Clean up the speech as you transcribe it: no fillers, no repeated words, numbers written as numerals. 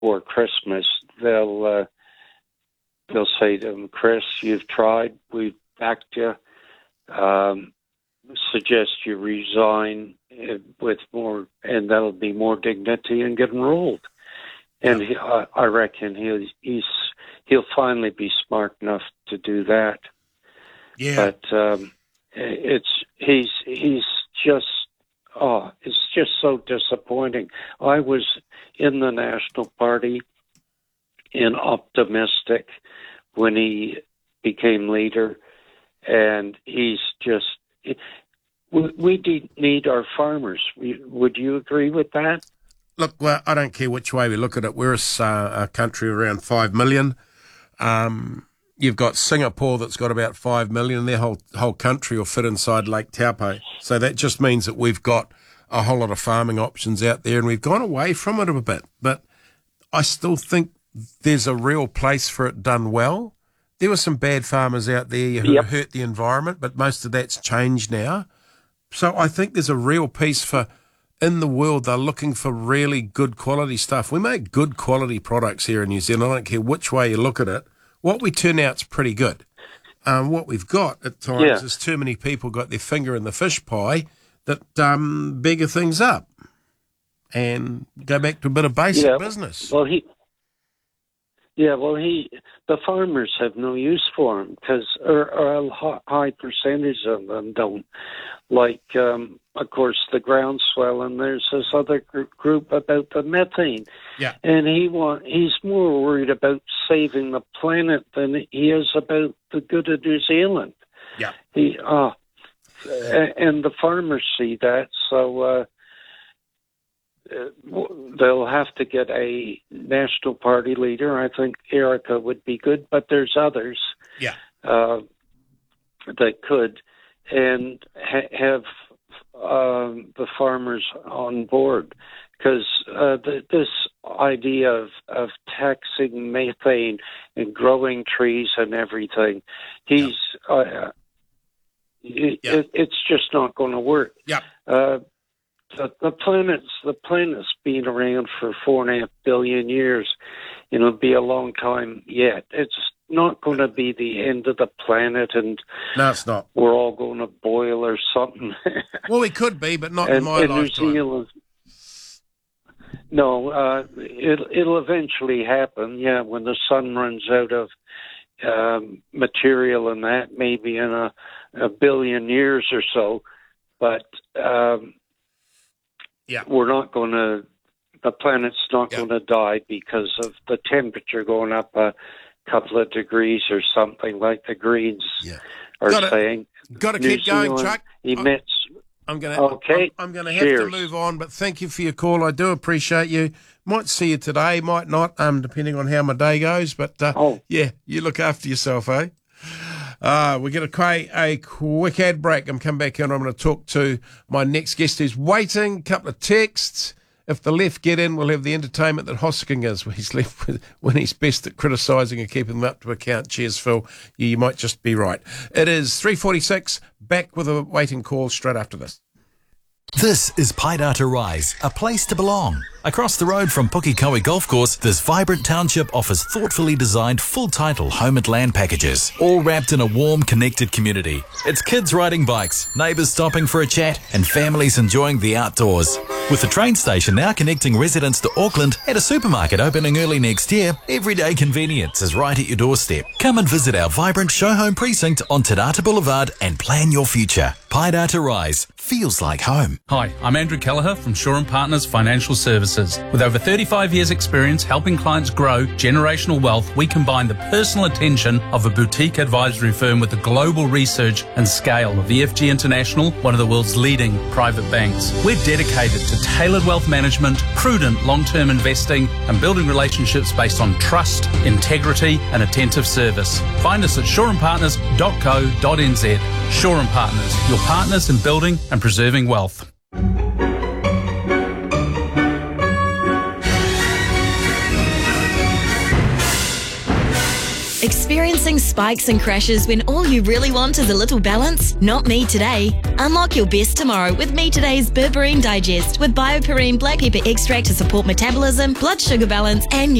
before Christmas, they'll say to him, Chris, you've tried, we've backed you, suggest you resign with more, and that'll be more dignity, and get enrolled. And I reckon he'll finally be smart enough to do that. Yeah. But it's just so disappointing. I was in the National Party and optimistic when he became leader, and he's just. We need our farmers. Would you agree with that? Look, well, I don't care which way we look at it. We're a country around 5 million. You've got Singapore that's got about 5 million. Their whole country will fit inside Lake Taupo. So that just means that we've got a whole lot of farming options out there, and we've gone away from it a bit. But I still think there's a real place for it done well. There were some bad farmers out there who hurt the environment, but most of that's changed now. So I think there's a real piece for, in the world, they're looking for really good quality stuff. We make good quality products here in New Zealand. I don't care which way you look at it. What we turn out's pretty good. What we've got at times is too many people got their finger in the fish pie that bigger things up and go back to a bit of basic business. Well, the farmers have no use for him because a high percentage of them don't. Like, of course, the groundswell, and there's this other group about the methane. Yeah. And he's more worried about saving the planet than he is about the good of New Zealand. Yeah. And the farmers see that, so they'll have to get a National Party leader. I think Erica would be good, but there's others that could, and have the farmers on board. Because this idea of taxing methane and growing trees and everything, it's just not going to work. Yeah. The planet's been around for 4.5 billion years. It'll be a long time yet. It's not going to be the end of the planet, and no, it's not. We're all going to boil or something. Well, it could be, but not in my lifetime. New Zealand, no, it'll eventually happen. Yeah, when the sun runs out of material, and that maybe in a billion years or so, but. We're not going to, the planet's not going to die because of the temperature going up a couple of degrees or something, like the Greens are saying. Got to keep going, Chuck. Emits. I'm going to have to move on, but thank you for your call. I do appreciate you. Might see you today, might not, depending on how my day goes. But, you look after yourself, eh? We're going to a quick ad break. I'm coming back in. I'm going to talk to my next guest who's waiting. A couple of texts. If the left get in, we'll have the entertainment that Hosking is when he's left when he's best at criticising and keeping them up to account. Cheers, Phil. You might just be right. It is 3:46. Back with a waiting call straight after this. This is Paidata Rise, a place to belong. Across the road from Pukekohe Golf Course, this vibrant township offers thoughtfully designed full-title home and land packages, all wrapped in a warm, connected community. It's kids riding bikes, neighbours stopping for a chat, and families enjoying the outdoors. With the train station now connecting residents to Auckland and a supermarket opening early next year, everyday convenience is right at your doorstep. Come and visit our vibrant show home precinct on Te Rata Boulevard and plan your future. Paidata Rise feels like home. Hi, I'm Andrew Kelleher from Shaw & Partners Financial Services. With over 35 years' experience helping clients grow generational wealth, we combine the personal attention of a boutique advisory firm with the global research and scale of EFG International, one of the world's leading private banks. We're dedicated to tailored wealth management, prudent long-term investing, and building relationships based on trust, integrity, and attentive service. Find us at shawandpartners.co.nz. Shaw & Partners, your partners in building and preserving wealth. Experience Experiencing spikes and crashes when all you really want is a little balance? Not me today. Unlock your best tomorrow with Me Today's Berberine Digest with BioPerine black pepper extract to support metabolism, blood sugar balance and